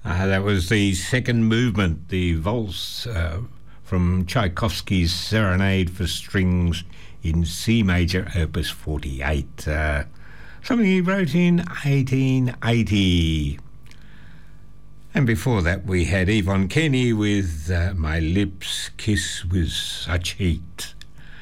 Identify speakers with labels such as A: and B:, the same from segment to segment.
A: That was the second movement, the Valse from Tchaikovsky's Serenade for Strings in C major, Opus 48. Something he wrote in 1880. And before that we had Yvonne Kenny with My Lips Kiss With Such Heat.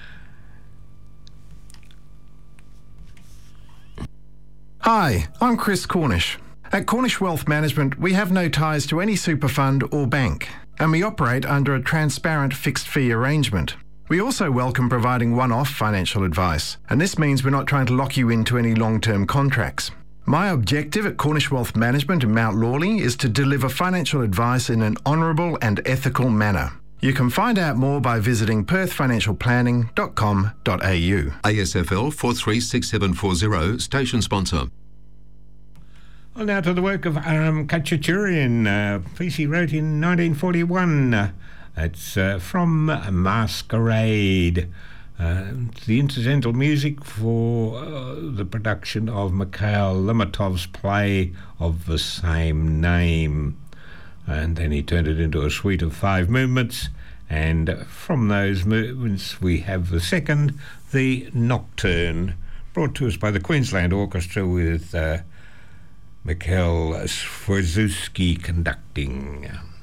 B: Hi, I'm Chris Cornish. At Cornish Wealth Management, we have no ties to any super fund or bank, and we operate under a transparent fixed fee arrangement. We also welcome providing one-off financial advice, and this means we're not trying to lock you into any long-term contracts. My objective at Cornish Wealth Management in Mount Lawley is to deliver financial advice in an honourable and ethical manner. You can find out more by visiting perthfinancialplanning.com.au.
C: ASFL 436740, station sponsor.
A: Well, now to the work of Aram Khachaturian, piece he wrote in 1941. It's from Masquerade. The incidental music for the production of Mikhail Lematov's play of the same name. And then he turned it into a suite of 5 movements, and from those movements we have the second, the Nocturne, brought to us by the Queensland Orchestra with Mikhail Swirzewski conducting.